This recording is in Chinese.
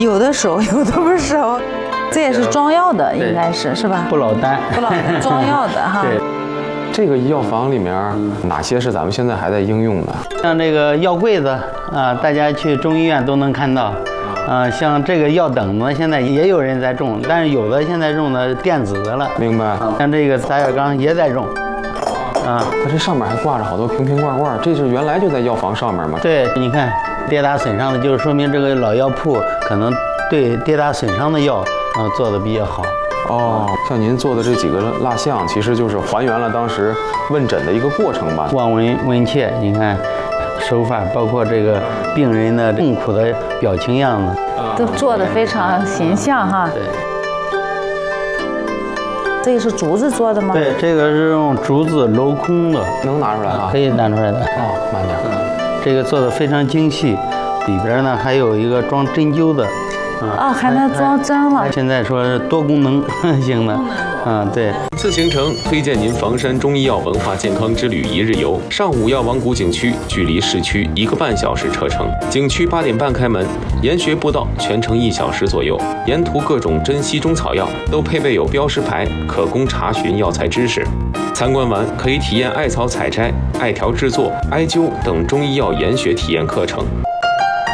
有的熟，有的不熟。这也是装药的，应该是吧？ 不老单， 不老单，装药的哈。 对。 这个药房里面哪些是咱们现在还在应用的？ 像这个药柜子啊，大家去中医院都能看到。像这个药等子，现在也有人在种，但是有的现在种的电子的了。 明白。 像这个杂药缸也在种。 它这上面还挂着好多瓶瓶罐罐，这是原来就在药房上面吗？ 对，你看跌打损伤的，就是说明这个老药铺可能对跌打损伤的药做的比较好。 哦，像您做的这几个蜡像，其实就是还原了当时问诊的一个过程吧。 望闻问切，你看手法，包括这个病人的痛苦的表情样子， 都做得非常形象哈。 对。 这个是竹子做的吗？ 对，这个是用竹子镂空的， 能拿出来啊？ 可以拿出来的。 哦，慢点。 这个做的非常精细，里边呢还有一个装针灸的。 还能装针了。 现在说是多功能型的，对。 次行程推荐您房山中医药文化健康之旅1日游。上午要往古景区，距离市区1个半小时车程。景区8点半开门，研学步道全程1小时左右。沿途各种珍稀中草药都配备有标识牌，可供查询药材知识。参观完可以体验艾草采摘、艾条制作、艾灸等中医药研学体验课程。